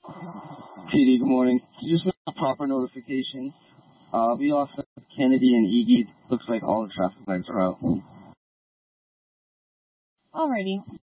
PD, good morning. Just a proper notification. We off Kennedy and Iggy. Looks like all the traffic lights are out. Alrighty.